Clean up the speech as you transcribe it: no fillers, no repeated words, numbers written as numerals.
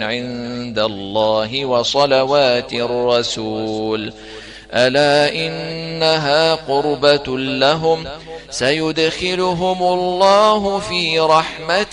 عند الله وصلوات الرسول، ألا إنها قربة لهم، سيدخلهم الله في رحمته